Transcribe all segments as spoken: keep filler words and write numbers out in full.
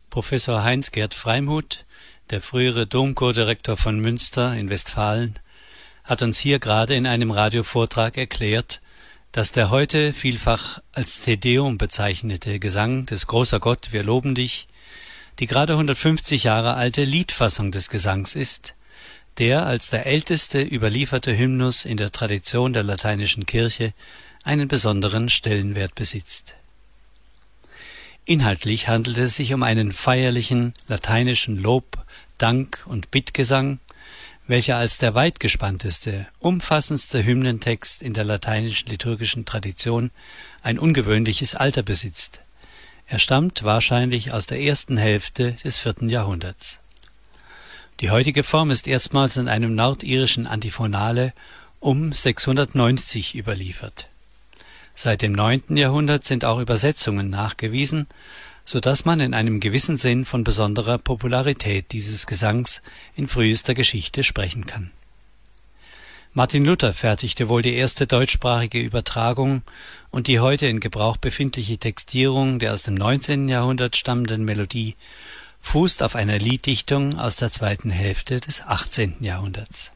Professor Heinz-Gerd Freimut, der frühere Domchordirektor von Münster in Westfalen, hat uns hier gerade in einem Radiovortrag erklärt, dass der heute vielfach als Te Deum bezeichnete Gesang des Großer Gott, wir loben dich, die gerade hundertfünfzig Jahre alte Liedfassung des Gesangs ist, der als der älteste überlieferte Hymnus in der Tradition der lateinischen Kirche einen besonderen Stellenwert besitzt. Inhaltlich handelt es sich um einen feierlichen lateinischen Lob-, Dank- und Bittgesang, welcher als der weitgespannteste, umfassendste Hymnentext in der lateinischen liturgischen Tradition ein ungewöhnliches Alter besitzt. Er stammt wahrscheinlich aus der ersten Hälfte des vierten Jahrhunderts. Die heutige Form ist erstmals in einem nordirischen Antiphonale um sechshundertneunzig überliefert. Seit dem neunten Jahrhundert sind auch Übersetzungen nachgewiesen, so dass man in einem gewissen Sinn von besonderer Popularität dieses Gesangs in frühester Geschichte sprechen kann. Martin Luther fertigte wohl die erste deutschsprachige Übertragung und die heute in Gebrauch befindliche Textierung der aus dem neunzehnten Jahrhundert stammenden Melodie fußt auf einer Lieddichtung aus der zweiten Hälfte des achtzehnten Jahrhunderts.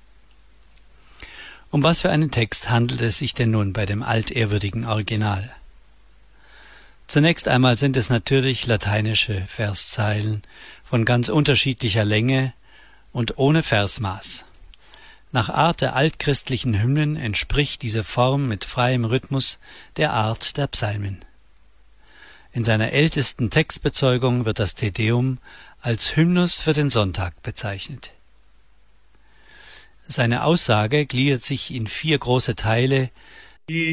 Um was für einen Text handelt es sich denn nun bei dem altehrwürdigen Original? Zunächst einmal sind es natürlich lateinische Verszeilen von ganz unterschiedlicher Länge und ohne Versmaß. Nach Art der altchristlichen Hymnen entspricht diese Form mit freiem Rhythmus der Art der Psalmen. In seiner ältesten Textbezeugung wird das Te Deum als Hymnus für den Sonntag bezeichnet. Seine Aussage gliedert sich in vier große Teile,